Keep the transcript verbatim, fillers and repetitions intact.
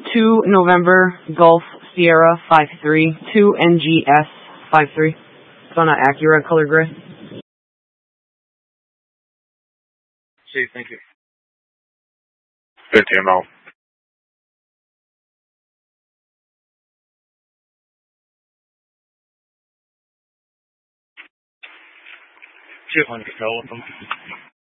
two November Golf Sierra five three two N G S five three. It's on an Acura color gray. See, thank you. fifty M L. two hundred, go with them.